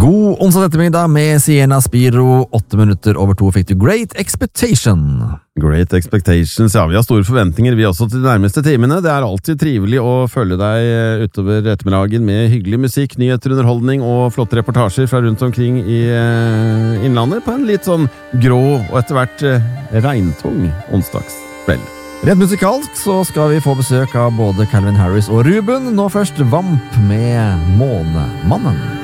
God onsdag ettermiddag med Sienna Spiro. 8 minutter over 2 fikk du Great Expectation. Great Expectations, ja, vi har store forventninger vi også til de nærmeste timene. Det er alltid trivelig å følge deg utover ettermiddagen med hyggelig musikk, nyheter, underholdning og flotte reportasjer fra rundt omkring i innlandet på en litt sånn grå og etter hvert regntung onsdagskveld. Rent musikalsk så skal vi få besøk av både Calvin Harris og Ruben. Nå først Vamp med Månemannen.